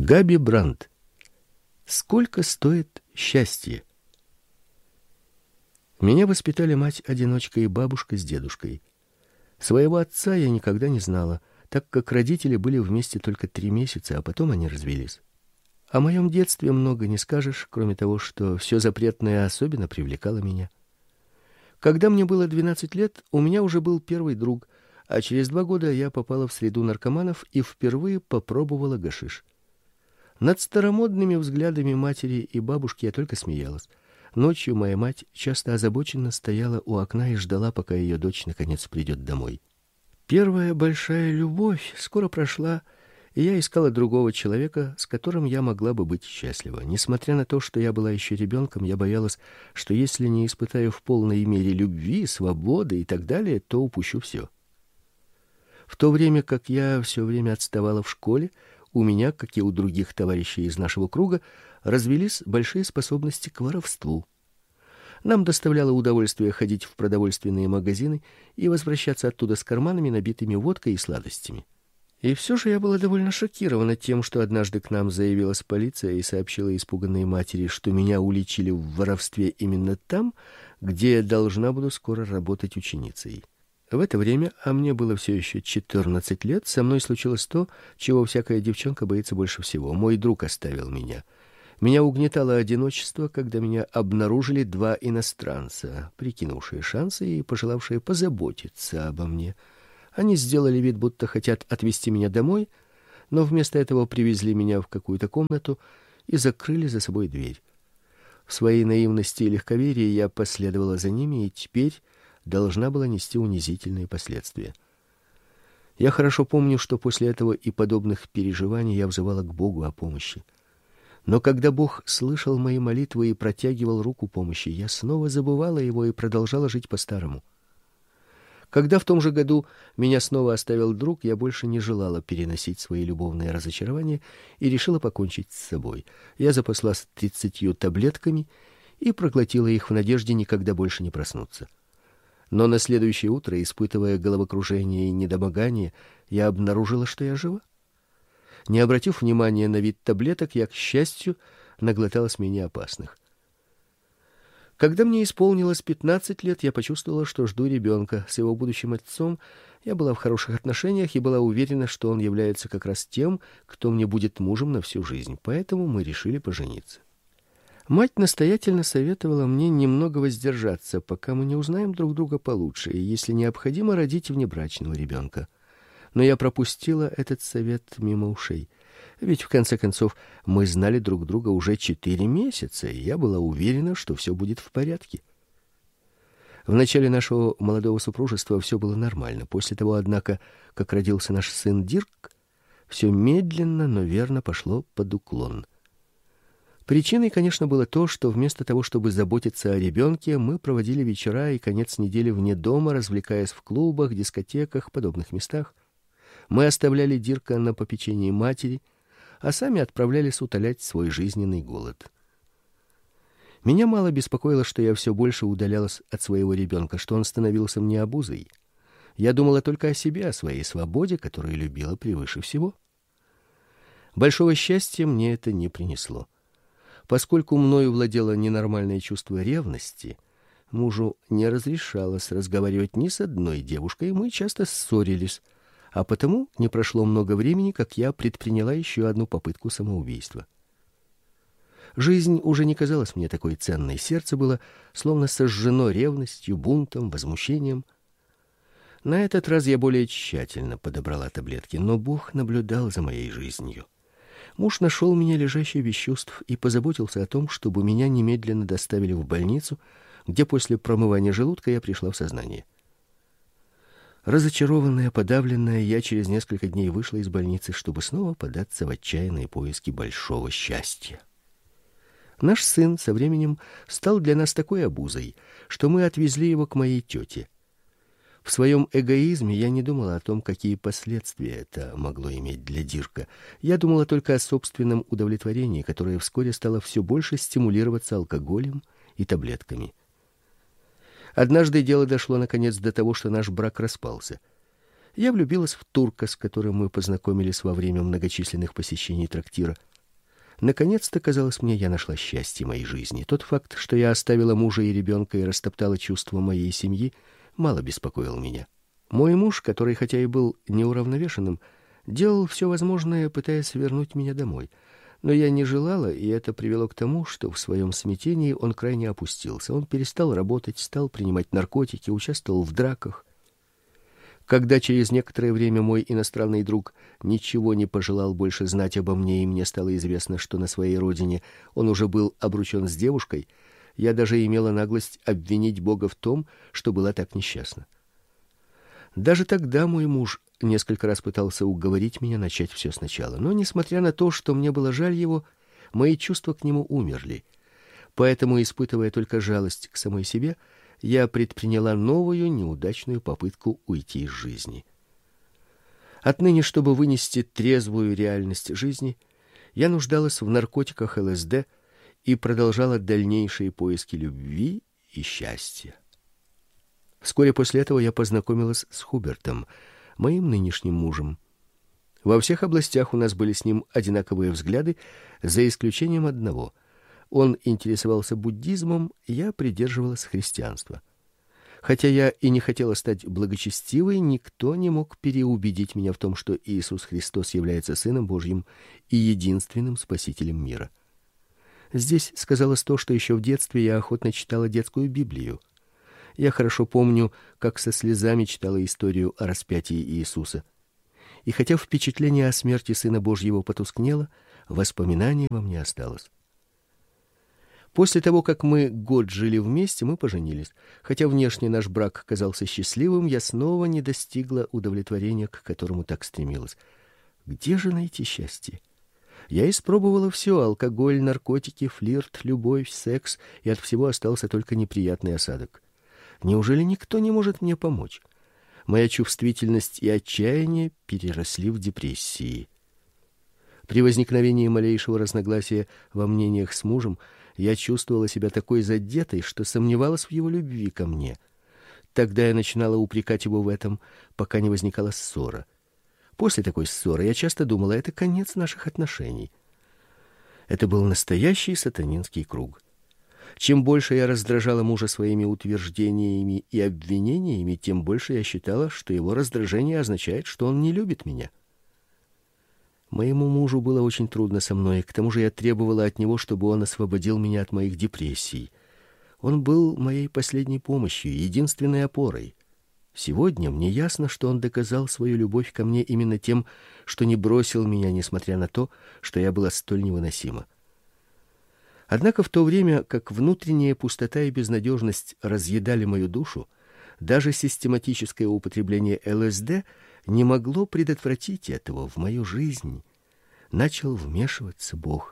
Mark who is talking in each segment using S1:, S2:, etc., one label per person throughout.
S1: Габи Брандт. Сколько стоит счастье? Меня воспитали мать-одиночка и бабушка с дедушкой. Своего отца я никогда не знала, так как родители были вместе только 3 месяца, а потом они развелись. О моем детстве много не скажешь, кроме того, что все запретное особенно привлекало меня. Когда мне было 12 лет, у меня уже был первый друг, а через 2 года я попала в среду наркоманов и впервые попробовала гашиш. Над старомодными взглядами матери и бабушки я только смеялась. Ночью моя мать часто озабоченно стояла у окна и ждала, пока ее дочь наконец придет домой. Первая большая любовь скоро прошла, и я искала другого человека, с которым я могла бы быть счастлива. Несмотря на то, что я была еще ребенком, я боялась, что если не испытаю в полной мере любви, свободы и так далее, то упущу все. В то время как я все время отставала в школе, у меня, как и у других товарищей из нашего круга, развились большие способности к воровству. Нам доставляло удовольствие ходить в продовольственные магазины и возвращаться оттуда с карманами, набитыми водкой и сладостями. И все же я была довольно шокирована тем, что однажды к нам заявилась полиция и сообщила испуганной матери, что меня уличили в воровстве именно там, где я должна буду скоро работать ученицей. В это время, а мне было все еще 14 лет, со мной случилось то, чего всякая девчонка боится больше всего. Мой друг оставил меня. Меня угнетало одиночество, когда меня обнаружили 2 иностранца, прикинувшие шансы и пожелавшие позаботиться обо мне. Они сделали вид, будто хотят отвезти меня домой, но вместо этого привезли меня в какую-то комнату и закрыли за собой дверь. В своей наивности и легковерии я последовала за ними и теперь должна была нести унизительные последствия. Я хорошо помню, что после этого и подобных переживаний я взывала к Богу о помощи. Но когда Бог слышал мои молитвы и протягивал руку помощи, я снова забывала его и продолжала жить по-старому. Когда в том же году меня снова оставил друг, я больше не желала переносить свои любовные разочарования и решила покончить с собой. Я запаслась 30 таблетками и проглотила их в надежде никогда больше не проснуться. Но на следующее утро, испытывая головокружение и недомогание, я обнаружила, что я жива. Не обратив внимания на вид таблеток, я, к счастью, наглоталась менее опасных. Когда мне исполнилось 15 лет, я почувствовала, что жду ребенка. С его будущим отцом я была в хороших отношениях и была уверена, что он является как раз тем, кто мне будет мужем на всю жизнь. Поэтому мы решили пожениться. Мать настоятельно советовала мне немного воздержаться, пока мы не узнаем друг друга получше, и, если необходимо, родить внебрачного ребенка. Но я пропустила этот совет мимо ушей. Ведь, в конце концов, мы знали друг друга уже 4 месяца, и я была уверена, что все будет в порядке. В начале нашего молодого супружества все было нормально. После того, однако, как родился наш сын Дирк, все медленно, но верно пошло под уклон. Причиной, конечно, было то, что вместо того, чтобы заботиться о ребенке, мы проводили вечера и конец недели вне дома, развлекаясь в клубах, дискотеках, подобных местах. Мы оставляли Дирка на попечении матери, а сами отправлялись утолять свой жизненный голод. Меня мало беспокоило, что я все больше удалялась от своего ребенка, что он становился мне обузой. Я думала только о себе, о своей свободе, которую любила превыше всего. Большого счастья мне это не принесло. Поскольку мною владело ненормальное чувство ревности, мужу не разрешалось разговаривать ни с одной девушкой, и мы часто ссорились, а потому не прошло много времени, как я предприняла еще одну попытку самоубийства. Жизнь уже не казалась мне такой ценной, сердце было словно сожжено ревностью, бунтом, возмущением. На этот раз я более тщательно подобрала таблетки, но Бог наблюдал за моей жизнью. Муж нашел меня лежащей без чувств и позаботился о том, чтобы меня немедленно доставили в больницу, где после промывания желудка я пришла в сознание. Разочарованная, подавленная, я через несколько дней вышла из больницы, чтобы снова податься в отчаянные поиски большого счастья. Наш сын со временем стал для нас такой обузой, что мы отвезли его к моей тете. В своем эгоизме я не думала о том, какие последствия это могло иметь для Дирка. Я думала только о собственном удовлетворении, которое вскоре стало все больше стимулироваться алкоголем и таблетками. Однажды дело дошло наконец до того, что наш брак распался. Я влюбилась в турка, с которым мы познакомились во время многочисленных посещений трактира. Наконец-то, казалось мне, я нашла счастье моей жизни. Тот факт, что я оставила мужа и ребенка и растоптала чувства моей семьи, мало беспокоил меня. Мой муж, который хотя и был неуравновешенным, делал все возможное, пытаясь вернуть меня домой. Но я не желала, и это привело к тому, что в своем смятении он крайне опустился. Он перестал работать, стал принимать наркотики, участвовал в драках. Когда через некоторое время мой иностранный друг ничего не пожелал больше знать обо мне, и мне стало известно, что на своей родине он уже был обручен с девушкой, я даже имела наглость обвинить Бога в том, что была так несчастна. Даже тогда мой муж несколько раз пытался уговорить меня начать все сначала, но, несмотря на то, что мне было жаль его, мои чувства к нему умерли. Поэтому, испытывая только жалость к самой себе, я предприняла новую неудачную попытку уйти из жизни. Отныне, чтобы вынести трезвую реальность жизни, я нуждалась в наркотиках ЛСД и продолжала дальнейшие поиски любви и счастья. Вскоре после этого я познакомилась с Хубертом, моим нынешним мужем. Во всех областях у нас были с ним одинаковые взгляды, за исключением одного. Он интересовался буддизмом, я придерживалась христианства. Хотя я и не хотела стать благочестивой, никто не мог переубедить меня в том, что Иисус Христос является Сыном Божьим и единственным Спасителем мира. Здесь сказалось то, что еще в детстве я охотно читала детскую Библию. Я хорошо помню, как со слезами читала историю о распятии Иисуса. И хотя впечатление о смерти Сына Божьего потускнело, воспоминание во мне осталось. После того, как мы год жили вместе, мы поженились. Хотя внешне наш брак казался счастливым, я снова не достигла удовлетворения, к которому так стремилась. Где же найти счастье? Я испробовала все: алкоголь, наркотики, флирт, любовь, секс, и от всего остался только неприятный осадок. Неужели никто не может мне помочь? Моя чувствительность и отчаяние переросли в депрессии. При возникновении малейшего разногласия во мнениях с мужем я чувствовала себя такой задетой, что сомневалась в его любви ко мне. Тогда я начинала упрекать его в этом, пока не возникала ссора. После такой ссоры я часто думала, это конец наших отношений. Это был настоящий сатанинский круг. Чем больше я раздражала мужа своими утверждениями и обвинениями, тем больше я считала, что его раздражение означает, что он не любит меня. Моему мужу было очень трудно со мной, к тому же я требовала от него, чтобы он освободил меня от моих депрессий. Он был моей последней помощью, единственной опорой. Сегодня мне ясно, что он доказал свою любовь ко мне именно тем, что не бросил меня, несмотря на то, что я была столь невыносима. Однако в то время, как внутренняя пустота и безнадежность разъедали мою душу, даже систематическое употребление ЛСД не могло предотвратить этого. В мою жизнь начал вмешиваться Бог.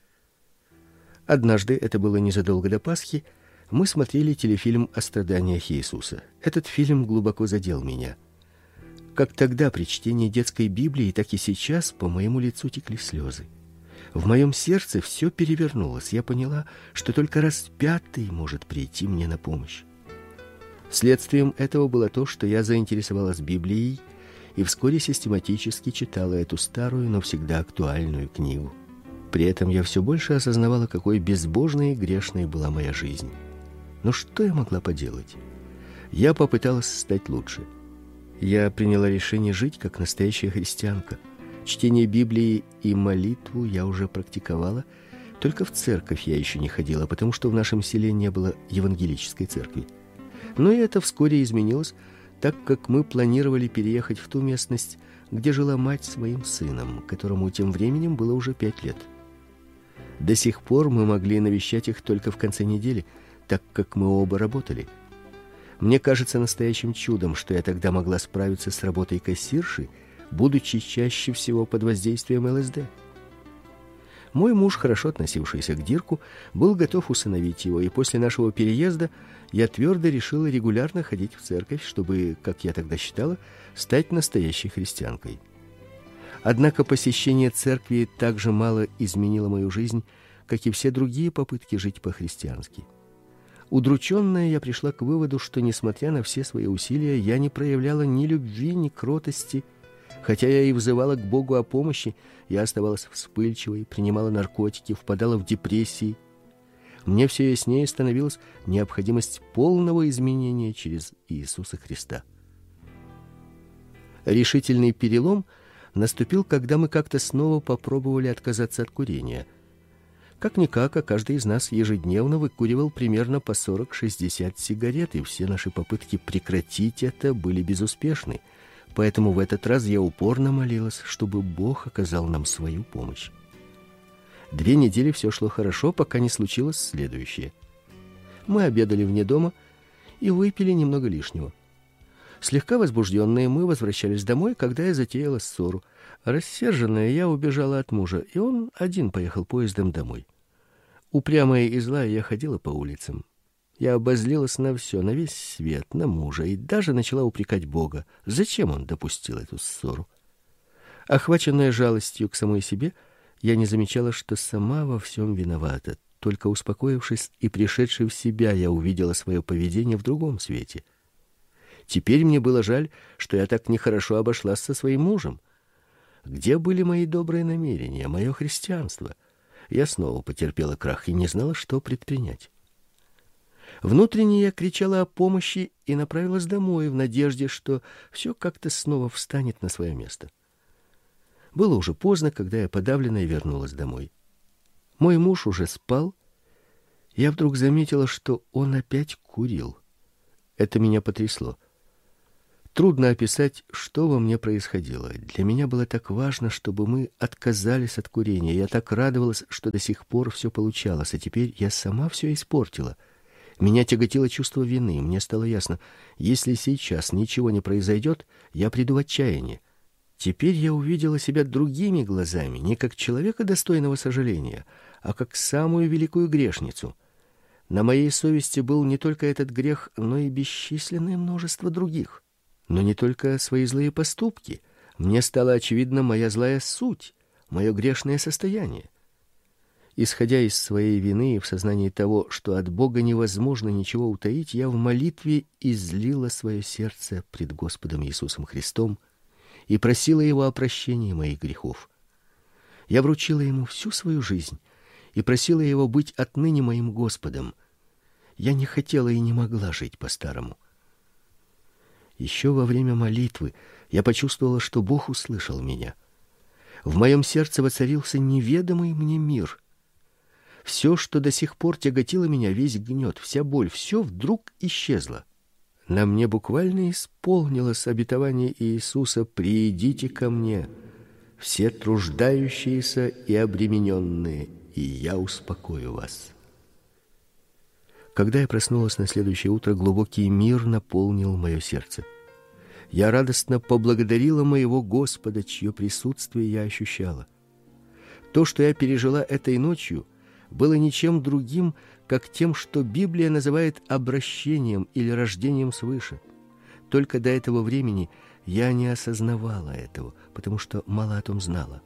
S1: Однажды, это было незадолго до Пасхи, мы смотрели телефильм о страданиях Иисуса. Этот фильм глубоко задел меня. Как тогда при чтении детской Библии, так и сейчас по моему лицу текли слезы. В моем сердце все перевернулось. Я поняла, что только распятый может прийти мне на помощь. Следствием этого было то, что я заинтересовалась Библией и вскоре систематически читала эту старую, но всегда актуальную книгу. При этом я все больше осознавала, какой безбожной и грешной была моя жизнь. Но что я могла поделать? Я попыталась стать лучше. Я приняла решение жить как настоящая христианка. Чтение Библии и молитву я уже практиковала, только в церковь я еще не ходила, потому что в нашем селе не было евангелической церкви. Но и это вскоре изменилось, так как мы планировали переехать в ту местность, где жила мать с моим сыном, которому тем временем было уже 5 лет. До сих пор мы могли навещать их только в конце недели, так как мы оба работали. Мне кажется настоящим чудом, что я тогда могла справиться с работой кассирши, будучи чаще всего под воздействием ЛСД. Мой муж, хорошо относившийся к Дирку, был готов усыновить его, и после нашего переезда я твердо решила регулярно ходить в церковь, чтобы, как я тогда считала, стать настоящей христианкой. Однако посещение церкви так же мало изменило мою жизнь, как и все другие попытки жить по-христиански. Удрученная, я пришла к выводу, что, несмотря на все свои усилия, я не проявляла ни любви, ни кротости, Хотя я и взывала к Богу о помощи, я оставалась вспыльчивой, принимала наркотики, впадала в депрессии. Мне все яснее становилась необходимость полного изменения через Иисуса Христа. Решительный перелом наступил, когда мы как-то снова попробовали отказаться от курения. Как-никак, а каждый из нас ежедневно выкуривал примерно по 40-60 сигарет, и все наши попытки прекратить это были безуспешны. Поэтому в этот раз я упорно молилась, чтобы Бог оказал нам свою помощь. 2 недели все шло хорошо, пока не случилось следующее. Мы обедали вне дома и выпили немного лишнего. Слегка возбужденные, мы возвращались домой, когда я затеяла ссору. Рассерженная, я убежала от мужа, и он один поехал поездом домой. Упрямая и злая, я ходила по улицам. Я обозлилась на все, на весь свет, на мужа, и даже начала упрекать Бога. Зачем он допустил эту ссору? Охваченная жалостью к самой себе, я не замечала, что сама во всем виновата. Только успокоившись и пришедшей в себя, я увидела свое поведение в другом свете. Теперь мне было жаль, что я так нехорошо обошлась со своим мужем. Где были мои добрые намерения, мое христианство? Я снова потерпела крах и не знала, что предпринять. Внутренне я кричала о помощи и направилась домой в надежде, что все как-то снова встанет на свое место. Было уже поздно, когда я подавленная вернулась домой. Мой муж уже спал. Я вдруг заметила, что он опять курил. Это меня потрясло. Трудно описать, что во мне происходило. Для меня было так важно, чтобы мы отказались от курения. Я так радовалась, что до сих пор все получалось, а теперь я сама все испортила. Меня тяготило чувство вины. Мне стало ясно, если сейчас ничего не произойдет, я приду в отчаяние. Теперь я увидела себя другими глазами, не как человека, достойного сожаления, а как самую великую грешницу. На моей совести был не только этот грех, но и бесчисленное множество других. Но не только свои злые поступки. Мне стала очевидна моя злая суть, мое грешное состояние. Исходя из своей вины и в сознании того, что от Бога невозможно ничего утаить, я в молитве излила свое сердце пред Господом Иисусом Христом и просила Его о прощении моих грехов. Я вручила Ему всю свою жизнь и просила Его быть отныне моим Господом. Я не хотела и не могла жить по-старому. Еще во время молитвы я почувствовала, что Бог услышал меня. В моем сердце воцарился неведомый мне мир. Все, что до сих пор тяготило меня, весь гнет, вся боль, все вдруг исчезло. На мне буквально исполнилось обетование Иисуса: «Придите ко мне, все труждающиеся и обремененные, и я успокою вас». Когда я проснулась на следующее утро, глубокий мир наполнил мое сердце. Я радостно поблагодарила моего Господа, чье присутствие я ощущала. То, что я пережила этой ночью, было ничем другим, как тем, что Библия называет обращением или рождением свыше. Только до этого времени я не осознавала этого, потому что мало о том знала.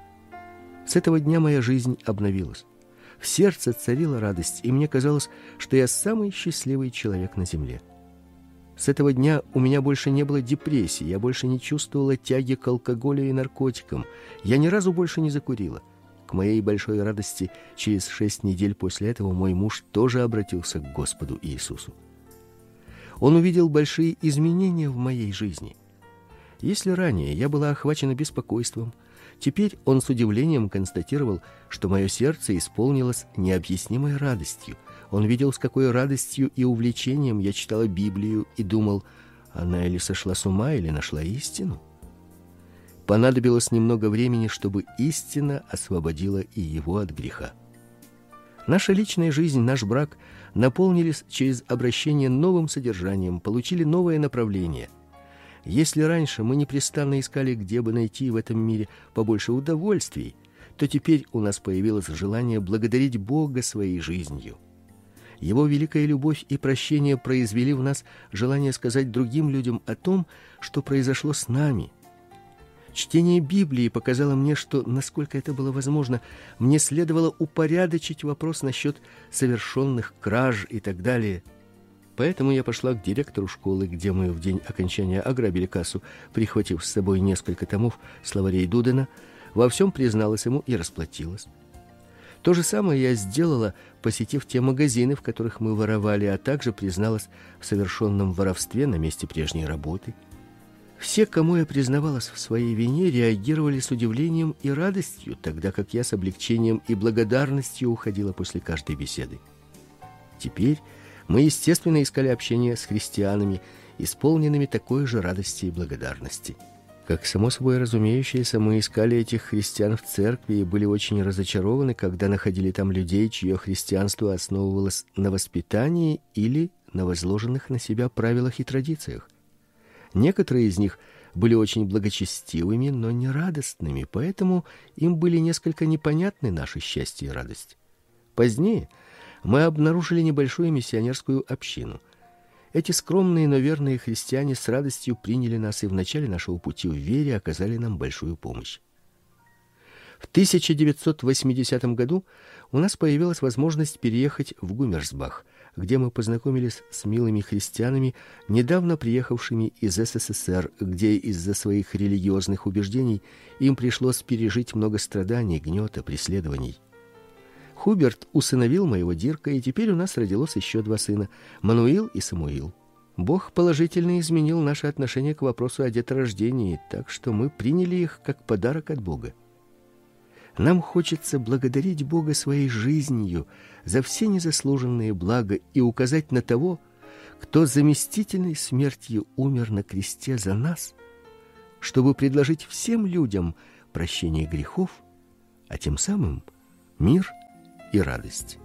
S1: С этого дня моя жизнь обновилась. В сердце царила радость, и мне казалось, что я самый счастливый человек на земле. С этого дня у меня больше не было депрессии, я больше не чувствовала тяги к алкоголю и наркотикам, я ни разу больше не закурила. К моей большой радости, через 6 недель после этого мой муж тоже обратился к Господу Иисусу. Он увидел большие изменения в моей жизни. Если ранее я была охвачена беспокойством, теперь он с удивлением констатировал, что мое сердце исполнилось необъяснимой радостью. Он видел, с какой радостью и увлечением я читала Библию и думал, она или сошла с ума, или нашла истину. Понадобилось немного времени, чтобы истина освободила и его от греха. Наша личная жизнь, наш брак наполнились через обращение новым содержанием, получили новое направление. Если раньше мы непрестанно искали, где бы найти в этом мире побольше удовольствий, то теперь у нас появилось желание благодарить Бога своей жизнью. Его великая любовь и прощение произвели в нас желание сказать другим людям о том, что произошло с нами. Чтение Библии показало мне, что, насколько это было возможно, мне следовало упорядочить вопрос насчет совершенных краж и так далее. Поэтому я пошла к директору школы, где мы в день окончания ограбили кассу, прихватив с собой несколько томов словарей Дудена, во всем призналась ему и расплатилась. То же самое я сделала, посетив те магазины, в которых мы воровали, а также призналась в совершенном воровстве на месте прежней работы. Все, кому я признавалась в своей вине, реагировали с удивлением и радостью, тогда как я с облегчением и благодарностью уходила после каждой беседы. Теперь мы, естественно, искали общение с христианами, исполненными такой же радости и благодарности. Как само собой разумеющееся, мы искали этих христиан в церкви и были очень разочарованы, когда находили там людей, чье христианство основывалось на воспитании или на возложенных на себя правилах и традициях. Некоторые из них были очень благочестивыми, но не радостными, поэтому им были несколько непонятны наше счастье и радость. Позднее мы обнаружили небольшую миссионерскую общину. Эти скромные, но верные христиане с радостью приняли нас и в начале нашего пути в вере оказали нам большую помощь. В 1980 году у нас появилась возможность переехать в Гумерсбах, где мы познакомились с милыми христианами, недавно приехавшими из СССР, где из-за своих религиозных убеждений им пришлось пережить много страданий, гнета, преследований. Хуберт усыновил моего Дирка, и теперь у нас родилось еще 2 сына – Мануил и Самуил. Бог положительно изменил наше отношение к вопросу о деторождении, так что мы приняли их как подарок от Бога. Нам хочется благодарить Бога своей жизнью за все незаслуженные блага и указать на того, кто заместительной смертью умер на кресте за нас, чтобы предложить всем людям прощение грехов, а тем самым мир и радость.